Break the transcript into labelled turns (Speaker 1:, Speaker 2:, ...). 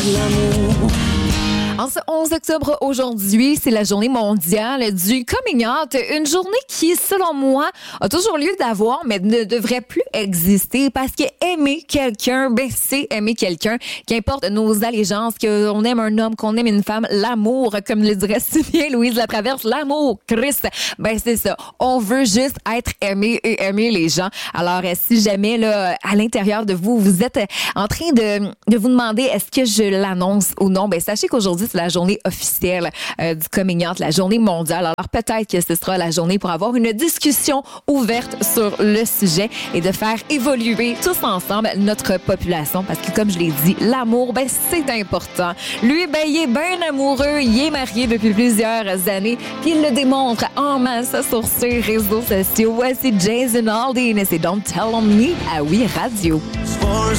Speaker 1: l'amour.
Speaker 2: En ce 11 octobre aujourd'hui, c'est la journée mondiale du coming out. Une journée qui, selon moi, a toujours lieu d'avoir, mais ne devrait plus exister parce que aimer quelqu'un, ben c'est aimer quelqu'un. Qu'importe nos allégeances, qu'on aime un homme, qu'on aime une femme, l'amour, comme le dirait si bien Louise Latraverse, l'amour, Christ, ben c'est ça. On veut juste être aimé et aimer les gens. Alors, si jamais, là, à l'intérieur de vous, vous êtes en train de vous demander est-ce que je l'annonce ou non, ben sachez qu'aujourd'hui, c'est la journée officielle du coming out, la journée mondiale. Alors peut-être que ce sera la journée pour avoir une discussion ouverte sur le sujet et de faire évoluer tous ensemble notre population. Parce que comme je l'ai dit, l'amour, ben c'est important. Lui, ben il est bien amoureux, il est marié depuis plusieurs années, puis il le démontre en masse sur ses réseaux sociaux. Voici Jason Aldean et c'est Don't Tell On Me à Oui Radio.